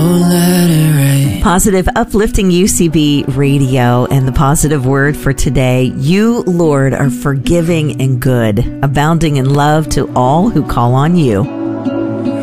let it rain. Positive, uplifting UCB radio, and the positive word for today. You, Lord, are forgiving and good, abounding in love to all who call on you.